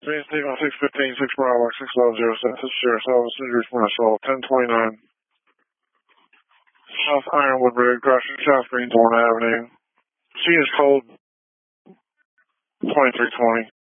Train Steve on 615, 6 Bravo, 600, Census Sheriff's Office, Injuries from Assault, 1029. South Ironwood Road, crossing South Greenthorne Avenue. Sea is cold, 2320.